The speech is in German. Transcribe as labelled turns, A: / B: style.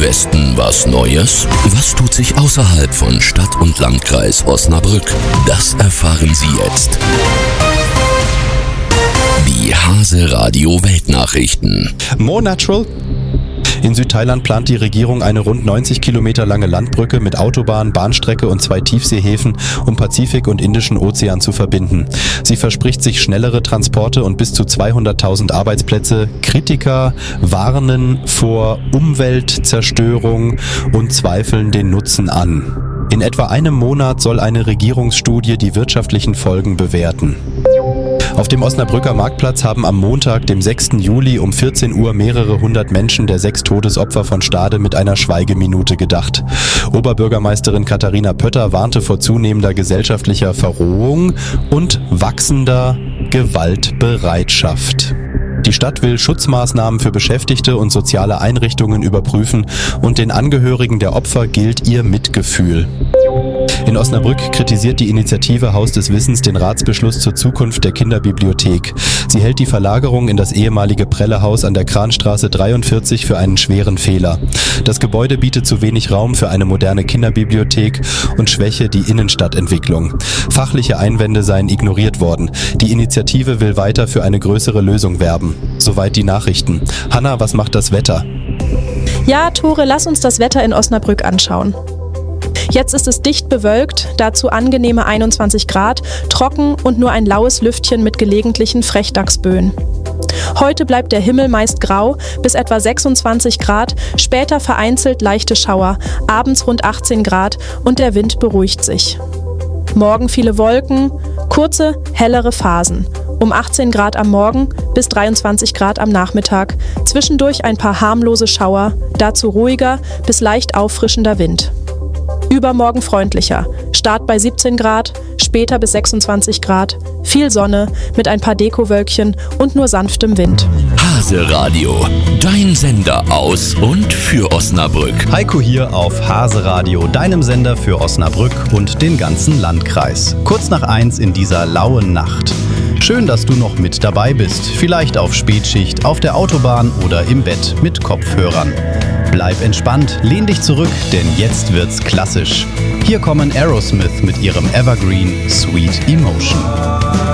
A: Westen was Neues? Was tut sich außerhalb von Stadt und Landkreis Osnabrück? Das erfahren Sie jetzt. Die Hase Radio Weltnachrichten.
B: More natural. In Südthailand plant die Regierung eine rund 90 Kilometer lange Landbrücke mit Autobahn, Bahnstrecke und 2 Tiefseehäfen, um Pazifik und Indischen Ozean zu verbinden. Sie verspricht sich schnellere Transporte und bis zu 200.000 Arbeitsplätze. Kritiker warnen vor Umweltzerstörung und zweifeln den Nutzen an. In etwa einem Monat soll eine Regierungsstudie die wirtschaftlichen Folgen bewerten. Auf dem Osnabrücker Marktplatz haben am Montag, dem 6. Juli um 14 Uhr mehrere hundert Menschen der 6 Todesopfer von Stade mit einer Schweigeminute gedacht. Oberbürgermeisterin Katharina Pötter warnte vor zunehmender gesellschaftlicher Verrohung und wachsender Gewaltbereitschaft. Die Stadt will Schutzmaßnahmen für Beschäftigte und soziale Einrichtungen überprüfen und den Angehörigen der Opfer gilt ihr Mitgefühl. In Osnabrück kritisiert die Initiative Haus des Wissens den Ratsbeschluss zur Zukunft der Kinderbibliothek. Sie hält die Verlagerung in das ehemalige Prellehaus an der Kranstraße 43 für einen schweren Fehler. Das Gebäude bietet zu wenig Raum für eine moderne Kinderbibliothek und schwäche die Innenstadtentwicklung. Fachliche Einwände seien ignoriert worden. Die Initiative will weiter für eine größere Lösung werben. Soweit die Nachrichten. Hanna, was macht das Wetter?
C: Ja, Tore, lass uns das Wetter in Osnabrück anschauen. Jetzt ist es dicht bewölkt, dazu angenehme 21 Grad, trocken und nur ein laues Lüftchen mit gelegentlichen Frechdachsböen. Heute bleibt der Himmel meist grau, bis etwa 26 Grad, später vereinzelt leichte Schauer, abends rund 18 Grad und der Wind beruhigt sich. Morgen viele Wolken, kurze, hellere Phasen. Um 18 Grad am Morgen bis 23 Grad am Nachmittag, zwischendurch ein paar harmlose Schauer, dazu ruhiger bis leicht auffrischender Wind. Übermorgen freundlicher, Start bei 17 Grad, später bis 26 Grad, viel Sonne mit ein paar Dekowölkchen und nur sanftem Wind.
A: Hase Radio, dein Sender aus und für Osnabrück.
D: Heiko hier auf Hase Radio, deinem Sender für Osnabrück und den ganzen Landkreis. Kurz nach 1 in dieser lauen Nacht. Schön, dass du noch mit dabei bist. Vielleicht auf Spätschicht, auf der Autobahn oder im Bett mit Kopfhörern. Bleib entspannt, lehn dich zurück, denn jetzt wird's klassisch. Hier kommen Aerosmith mit ihrem Evergreen Sweet Emotion.